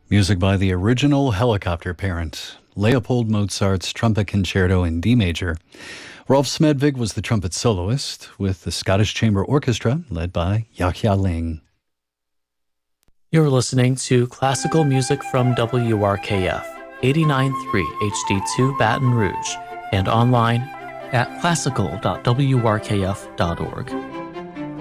Music by the original Helicopter Parent, Leopold Mozart's Trumpet Concerto in D major. Rolf Smedvig was the trumpet soloist, with the Scottish Chamber Orchestra led by Yahya Ling. You're listening to classical music from WRKF, 89.3 HD2 Baton Rouge, and online at classical.wrkf.org.